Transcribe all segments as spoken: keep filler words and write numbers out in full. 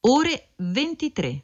ore ventitré.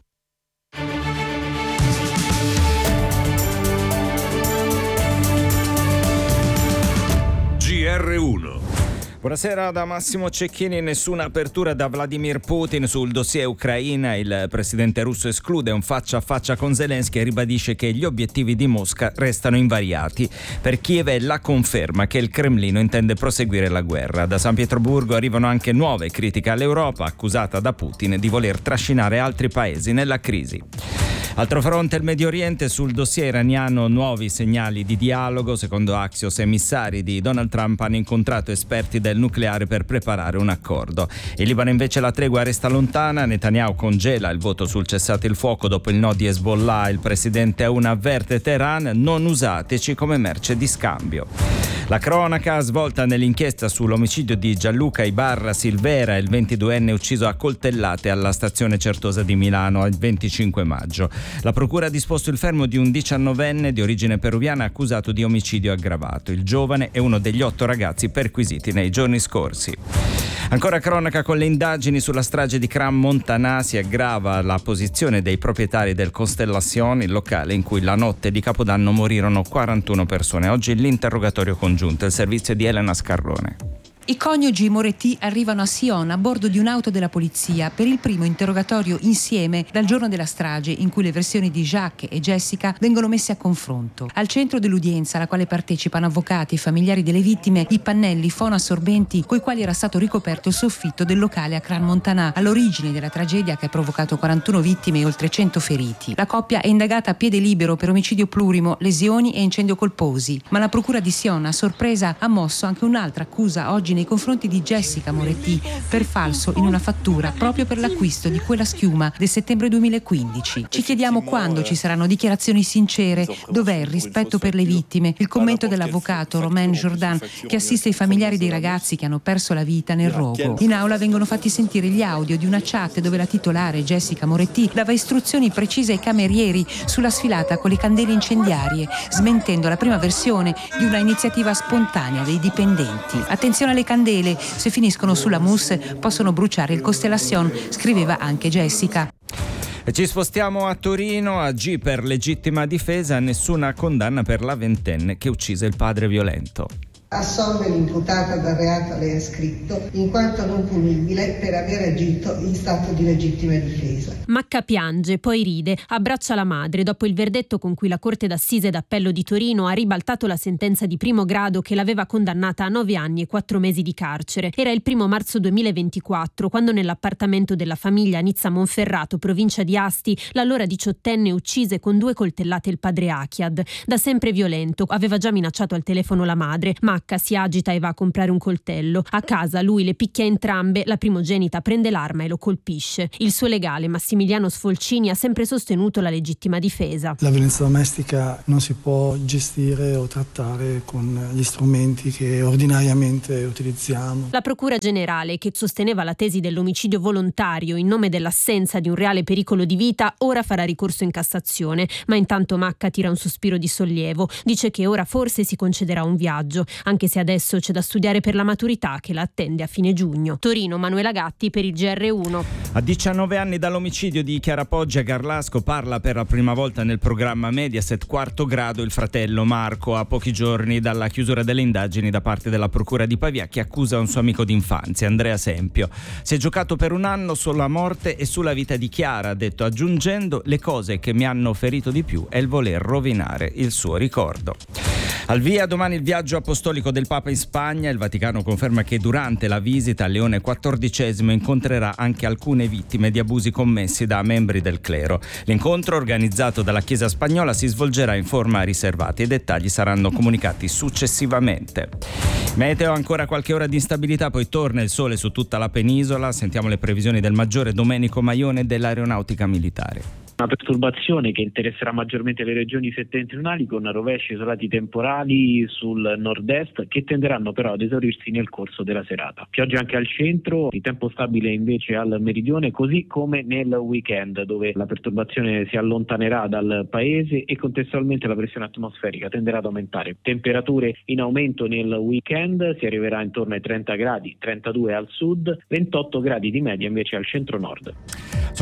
G R uno. Buonasera da Massimo Cecchini. Nessuna apertura da Vladimir Putin sul dossier Ucraina. Il presidente russo esclude un faccia a faccia con Zelensky e ribadisce che gli obiettivi di Mosca restano invariati. Per Kiev è la conferma che il Cremlino intende proseguire la guerra. Da San Pietroburgo arrivano anche nuove critiche all'Europa, accusata da Putin di voler trascinare altri paesi nella crisi. Altro fronte, il Medio Oriente. Sul dossier iraniano nuovi segnali di dialogo. Secondo Axios, emissari di Donald Trump hanno incontrato esperti del nucleare per preparare un accordo. In Libano invece la tregua resta lontana. Netanyahu congela il voto sul cessate il fuoco dopo il no di Hezbollah. Il presidente Aoun avverte Teheran: non usateci come merce di scambio. La cronaca svolta nell'inchiesta sull'omicidio di Gianluca Ibarra Silvera, il ventiduenne ucciso a coltellate alla stazione Certosa di Milano il venticinque maggio. La procura ha disposto il fermo di un diciannovenne di origine peruviana accusato di omicidio aggravato. Il giovane è uno degli otto ragazzi perquisiti nei giorni scorsi. Ancora cronaca con le indagini sulla strage di Crans Montana. Si aggrava la posizione dei proprietari del Constellation, il locale in cui la notte di Capodanno morirono quarantuno persone. Oggi l'interrogatorio congiunto, il servizio di Elena Scarrone. I coniugi Moretti arrivano a Sion a bordo di un'auto della polizia per il primo interrogatorio insieme dal giorno della strage, in cui le versioni di Jacques e Jessica vengono messe a confronto. Al centro dell'udienza, alla quale partecipano avvocati e familiari delle vittime, i pannelli fonoassorbenti coi quali era stato ricoperto il soffitto del locale a Crans Montana, all'origine della tragedia che ha provocato quarantuno vittime e oltre cento feriti. La coppia è indagata a piede libero per omicidio plurimo, lesioni e incendio colposi, ma la procura di Sion, a sorpresa, ha mosso anche un'altra accusa oggi nei confronti di Jessica Moretti per falso in una fattura proprio per l'acquisto di quella schiuma del settembre duemilaquindici. Ci chiediamo quando ci saranno dichiarazioni sincere, dov'è il rispetto per le vittime, il commento dell'avvocato Romain Jourdan che assiste i familiari dei ragazzi che hanno perso la vita nel rogo. In aula vengono fatti sentire gli audio di una chat dove la titolare Jessica Moretti dava istruzioni precise ai camerieri sulla sfilata con le candele incendiarie, smentendo la prima versione di una iniziativa spontanea dei dipendenti. Attenzione alle candele, se finiscono sulla mousse possono bruciare il Constellation, scriveva anche Jessica. E ci spostiamo a Torino. A G per legittima difesa, nessuna condanna per la ventenne che uccise il padre violento. Assolve l'imputata dal reato a lei ascritto, in quanto non punibile per aver agito in stato di legittima difesa. Macca piange, poi ride, abbraccia la madre dopo il verdetto con cui la Corte d'Assise d'Appello di Torino ha ribaltato la sentenza di primo grado che l'aveva condannata a nove anni e quattro mesi di carcere. Era il primo marzo duemilaventiquattro, quando nell'appartamento della famiglia a Nizza Monferrato, provincia di Asti, l'allora diciottenne uccise con due coltellate il padre Achiad. Da sempre violento, aveva già minacciato al telefono la madre. Macca si agita e va a comprare un coltello. A casa lui le picchia entrambe, la primogenita prende l'arma e lo colpisce. Il suo legale, Massimiliano Sfolcini, ha sempre sostenuto la legittima difesa. La violenza domestica non si può gestire o trattare con gli strumenti che ordinariamente utilizziamo. La Procura Generale, che sosteneva la tesi dell'omicidio volontario in nome dell'assenza di un reale pericolo di vita, ora farà ricorso in Cassazione, ma intanto Macca tira un sospiro di sollievo. Dice che ora forse si concederà un viaggio, anche se adesso c'è da studiare per la maturità che la attende a fine giugno. Torino, Manuela Gatti per il G R uno. A diciannove anni dall'omicidio di Chiara Poggi a Garlasco parla per la prima volta nel programma Mediaset Quarto Grado il fratello Marco, a pochi giorni dalla chiusura delle indagini da parte della Procura di Pavia, che accusa un suo amico d'infanzia, Andrea Sempio. Si è giocato per un anno sulla morte e sulla vita di Chiara, ha detto, aggiungendo: le cose che mi hanno ferito di più è il voler rovinare il suo ricordo. Al via domani il viaggio apostolico del Papa in Spagna. Il Vaticano conferma che durante la visita Leone quattordicesimo incontrerà anche alcune vittime di abusi commessi da membri del clero. L'incontro, organizzato dalla Chiesa spagnola, si svolgerà in forma riservata. I dettagli saranno comunicati successivamente. Meteo, ancora qualche ora di instabilità, poi torna il sole su tutta la penisola. Sentiamo le previsioni del maggiore Domenico Maione dell'Aeronautica Militare. Una perturbazione che interesserà maggiormente le regioni settentrionali, con rovesci isolati temporali sul nord-est che tenderanno però ad esaurirsi nel corso della serata. Pioggia anche al centro, di tempo stabile invece al meridione, così come nel weekend, dove la perturbazione si allontanerà dal paese e contestualmente la pressione atmosferica tenderà ad aumentare. Temperature in aumento nel weekend, si arriverà intorno ai trenta gradi, trentadue al sud, ventotto gradi di media invece al centro-nord. Sono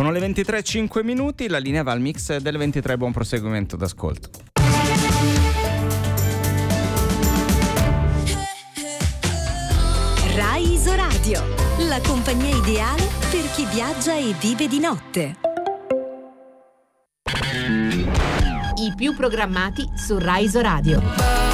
Sono le ventitré e cinque minuti, la linea va al mix delle ventitré, buon proseguimento d'ascolto. Rai Isoradio, la compagnia ideale per chi viaggia e vive di notte. I più programmati su Rai Isoradio.